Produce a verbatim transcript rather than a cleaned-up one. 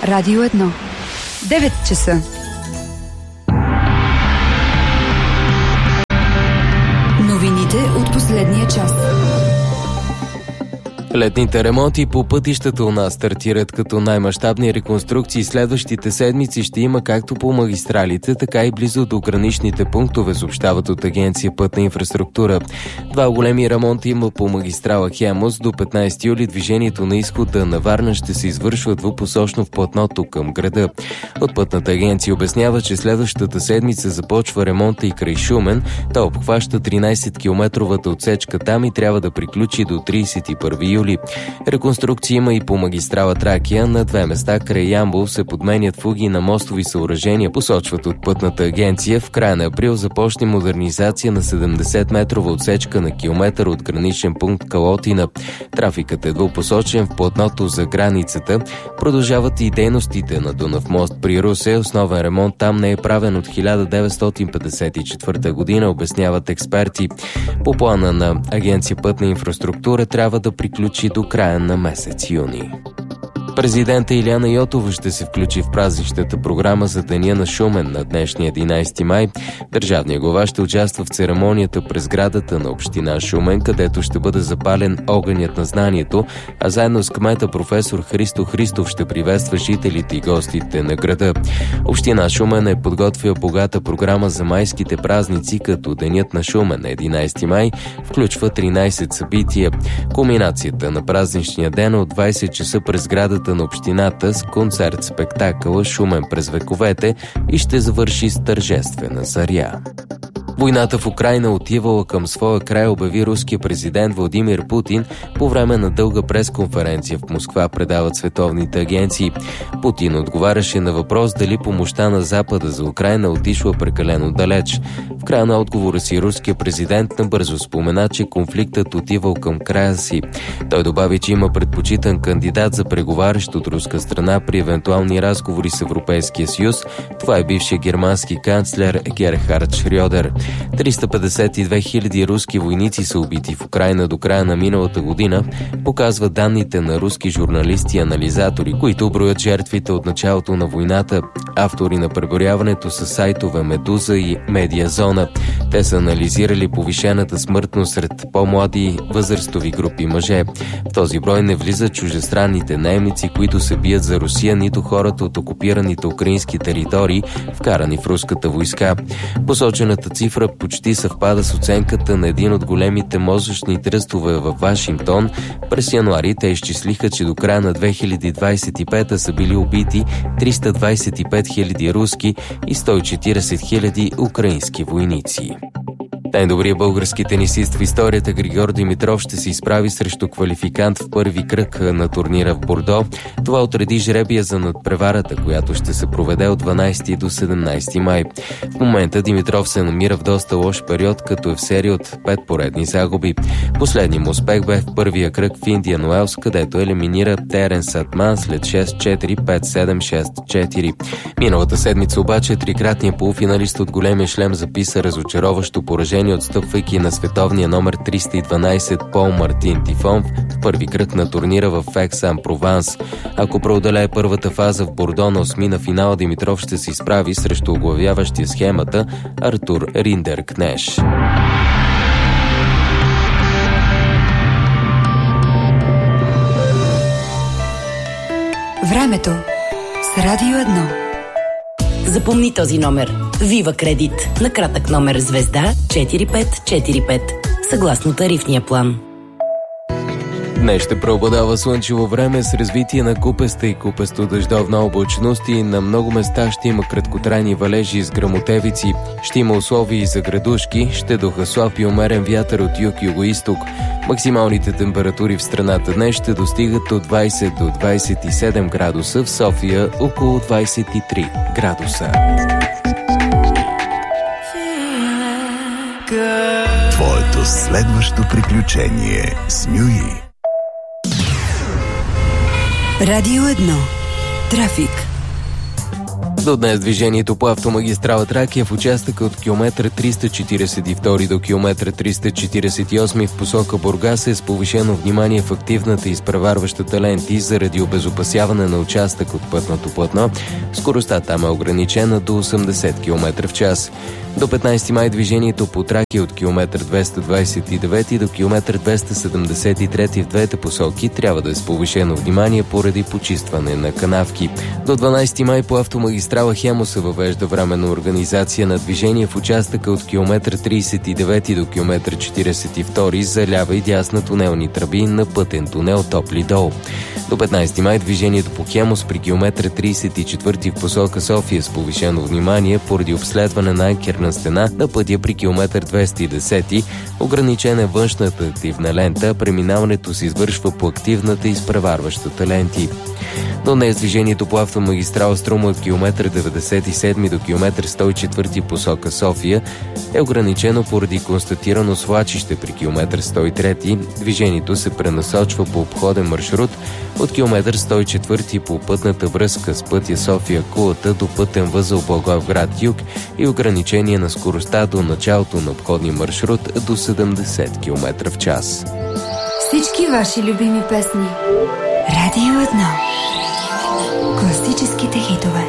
Радио едно. девет часа. Новините от последния час. Летните ремонти по пътищата у нас стартират като най-мащабни реконструкции. Следващите седмици ще има както по магистралите, така и близо до граничните пунктове, съобщават от Агенция Пътна инфраструктура. Два големи ремонта има по магистрала Хемус. До петнайсети юли движението на изхода на Варна ще се извършва двупосочно в платното към града. От Пътната агенция обяснява, че следващата седмица започва ремонта и край Шумен. Той обхваща тринайсеткилометровата отсечка там и трябва да приключи до трийсет и първи юли. Реконструкции има и по магистрала Тракия. На две места край Ямбол се подменят фуги на мостови съоръжения, посочват от Пътната агенция. В края на април започне модернизация на седемдесетметрова отсечка на километър от граничен пункт Калотина. Трафикът е двупосочен в платното за границата. Продължават и дейностите на Дунав мост при Русе. Основен ремонт там не е правен от хиляда деветстотин петдесет и четвърта година, обясняват експерти. По плана на Агенция Пътна инфраструктура трябва да приключи до края на месец юни. Президента Илияна Йотова ще се включи в празничната програма за Деня на Шумен на днешния единайсети май. Държавният глава ще участва в церемонията през сградата на община Шумен, където ще бъде запален огънят на знанието, а заедно с кмета професор Христо Христов ще приветства жителите и гостите на града. Община Шумен е подготвила богата програма за майските празници, като Денят на Шумен на единайсети май включва тринайсет събития. Кулминацията на празничния ден от двайсет часа през сградата на общината с концерт-спектакъла Шумен през вековете и ще завърши с тържествена заря. Войната в Украйна отивала към своя край, обяви руския президент Владимир Путин по време на дълга пресконференция в Москва, предават световните агенции. Путин отговаряше на въпрос дали помощта на Запада за Украйна отишла прекалено далеч. В края на отговора си руския президент набързо спомена, че конфликтът отивал към края си. Той добави, че има предпочитан кандидат за преговарящ от руска страна при евентуални разговори с Европейския съюз. Това е бившия германски канцлер Герхард Шрьодер. триста петдесет и две хиляди руски войници са убити в Украйна до края на миналата година, показват данните на руски журналисти и анализатори, които броят жертвите от началото на войната. Автори на преброяването са сайтове Медуза и Медиазона. Те са анализирали повишената смъртност сред по-млади възрастови групи мъже. В този брой не влизат чуждестранните наемници, които се бият за Русия, нито хората от окупираните украински територии, вкарани в руската войска. Посочената цифра почти съвпада с оценката на един от големите мозъчни тръстове във Вашингтон. През януари те изчислиха, че до края на две хиляди двайсет и пета са били убити триста двайсет и пет хиляди руски и сто и четирийсет хиляди украински войници. Най-добрият български тенисист в историята Григор Димитров ще се изправи срещу квалификант в първи кръг на турнира в Бордо. Това отреди жребия за надпреварата, която ще се проведе от дванайсети до седемнайсети май. В момента Димитров се намира в доста лош период, като е в серия от пет поредни загуби. Последният му успех бе в първия кръг в Индиан Уелс, където елиминира Терен Сатман след шест четири, пет седем, шест четири. Миналата седмица обаче трикратният полуфиналист от големия шлем записа разочароващо поражение, отстъпвайки на световния номер триста и дванайсет Пол Мартин Тифон в първи кръг на турнира в Екс-Ан-Прованс. Ако преодолее първата фаза в Бордо на осмина финала, Димитров ще се изправи срещу оглавяващия схемата Артур Риндеркнеш. Времето с Радио едно. Запомни този номер. Вива Кредит. На кратък номер звезда четири пет четири пет. Съгласно тарифния план. Днес ще преобладава слънчево време с развитие на купеста и купесто-дъждовна облачност и на много места ще има краткотрайни валежи с гръмотевици. Ще има условия и за градушки, ще духа слаб и умерен вятър от юг-юго-исток. Максималните температури в страната днес ще достигат от двайсет до двайсет и седем градуса, в София около двайсет и три градуса. Твоето следващо приключение с Нюи. Радио едно. Трафик. До днес движението по автомагистрала Тракия в участъка от километър триста четиридесет и втори до километър триста четиридесет и осми в посока Бургас е с повишено внимание в активната и изпреварващата ленти заради обезопасяване на участък от пътното платно. Скоростта там е ограничена до осемдесет километра в час. До петнайсети май движението по Тракия от километър двеста двайсет и девети до километър двеста седемдесет и трети в двете посоки трябва да е с повишено внимание поради почистване на канавки. До дванайсети май по автомагистрала Хемус се въвежда временна организация на движение в участъка от километър трийсет и девети до километър четиридесет и втори за лява и дясна тунелни тръби на пътен тунел Топли дол. До петнайсети май движението по Хемус при километър трийсет и четвърти в посока София с повишено внимание поради обследване на анкерна стена на пътя при километър двеста и десети. Ограничена е външната активна лента, преминаването се извършва по активната и изпреварващата ленти. До днес движението по автомагистрала Струма от километър деветдесет и седми до километър сто и четвърти посока София е ограничено поради констатирано свлачище при километър сто и трети. Движението се пренасочва по обходен маршрут от километър сто и четвърти по пътната връзка с пътя София-Кулата до пътен възел Благоевград юг и ограничение на скоростта до началото на обходния маршрут до седемдесет километра в час. Всички ваши любими песни. Радио едно. Класическите хитове.